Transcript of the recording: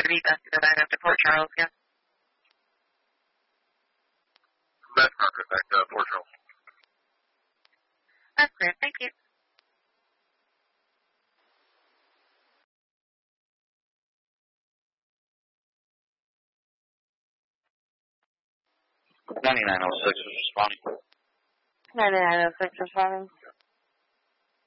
would be best to go back up to Port Charles, yeah? That's not good. Back to Port Charles. That's clear. Thank you. $99.06 is responding. 9906 responding.